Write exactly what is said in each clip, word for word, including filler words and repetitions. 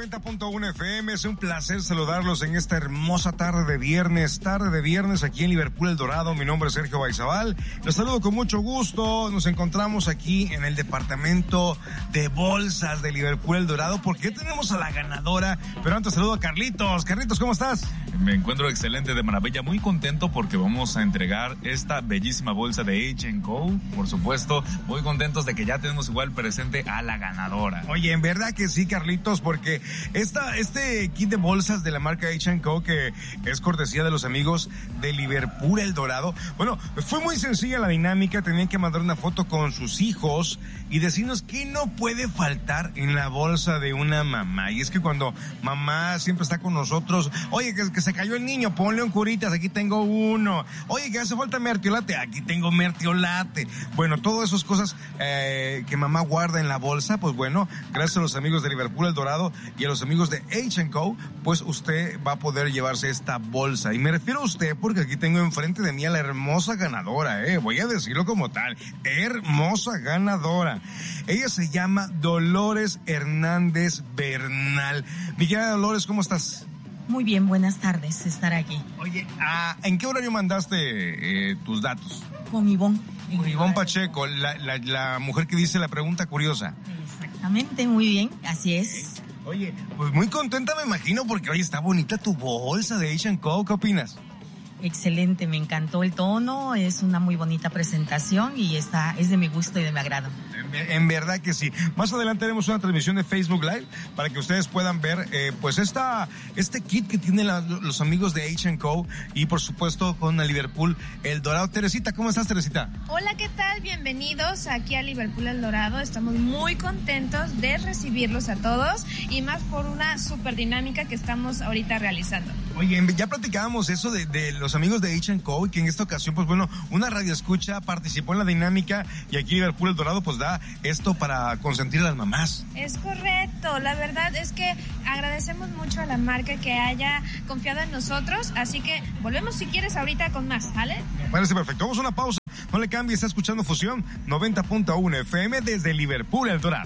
noventa punto uno F M, es un placer saludarlos en esta hermosa tarde de viernes, tarde de viernes aquí en Liverpool El Dorado. Mi nombre es Sergio Baizabal, los saludo con mucho gusto. Nos encontramos aquí en el departamento de bolsas de Liverpool El Dorado porque tenemos a la ganadora, pero antes saludo a Carlitos. Carlitos, ¿cómo estás? Me encuentro excelente, de maravilla, muy contento porque vamos a entregar esta bellísima bolsa de H and Co. Por supuesto, muy contentos de que ya tenemos igual presente a la ganadora. Oye, en verdad que sí, Carlitos, porque esta, este kit de bolsas de la marca H and Co, que es cortesía de los amigos de Liverpool El Dorado, bueno, fue muy sencilla la dinámica. Tenían que mandar una foto con sus hijos y decirnos qué no puede faltar en la bolsa de una mamá. Y es que cuando mamá siempre está con nosotros, oye, que, que se cayó el niño, ponle un curitas, aquí tengo uno. Oye, que hace falta mertiolate, aquí tengo mertiolate. Bueno, todas esas cosas eh, que mamá guarda en la bolsa, pues bueno, gracias a los amigos de Liverpool El Dorado y a los amigos de H and Co, pues usted va a poder llevarse esta bolsa. Y me refiero a usted porque aquí tengo enfrente de mí a la hermosa ganadora, eh, voy a decirlo como tal, hermosa ganadora. Ella se llama Dolores Hernández Bernal. Mi querida Dolores, ¿cómo estás? Muy bien, buenas tardes, estar aquí. Oye, ah, ¿en qué horario mandaste eh, tus datos? Con Ivonne. Con Ivonne Pacheco, la, la, la mujer que dice la pregunta curiosa. Exactamente, muy bien, así es. Oye, pues muy contenta me imagino porque hoy está bonita tu bolsa de H and Co. ¿Qué opinas? Excelente, me encantó el tono, es una muy bonita presentación y está, es de mi gusto y de mi agrado. En, en verdad que sí. Más adelante haremos una transmisión de Facebook Live para que ustedes puedan ver eh, pues esta este kit que tienen la, los amigos de H and Co y por supuesto con el Liverpool El Dorado. Teresita, ¿cómo estás, Teresita? Hola, ¿qué tal? Bienvenidos aquí a Liverpool El Dorado. Estamos muy contentos de recibirlos a todos y más por una super dinámica que estamos ahorita realizando. Oye, ya platicábamos eso de, de los amigos de H and Co y que en esta ocasión, pues bueno, una radio escucha participó en la dinámica y aquí Liverpool El Dorado pues da esto para consentir a las mamás. Es correcto, la verdad es que agradecemos mucho a la marca que haya confiado en nosotros, así que volvemos si quieres ahorita con más, ¿vale? Me parece perfecto, vamos a una pausa, no le cambie, está escuchando Fusión noventa punto uno F M desde Liverpool El Dorado.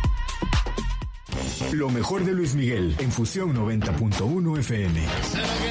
Lo mejor de Luis Miguel en Fusión noventa punto uno F M.